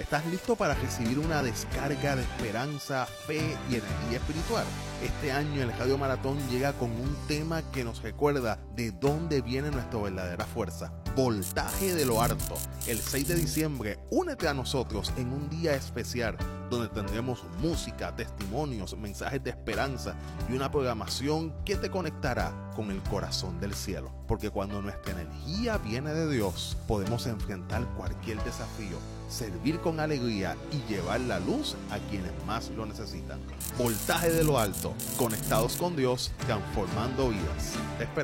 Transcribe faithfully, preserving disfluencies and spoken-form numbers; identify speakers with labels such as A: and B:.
A: ¿Estás listo para recibir una descarga de esperanza, fe y energía espiritual? Este año el Radio Maratón llega con un tema que nos recuerda de dónde viene nuestra verdadera fuerza. Voltaje de lo Alto. El seis de diciembre, únete a nosotros en un día especial donde tendremos música, testimonios, mensajes de esperanza y una programación que te conectará con el corazón del cielo. Porque cuando nuestra energía viene de Dios, podemos enfrentar cualquier desafío, servir con alegría y llevar la luz a quienes más lo necesitan. Voltaje de lo Alto, conectados con Dios, transformando vidas. Te esperamos.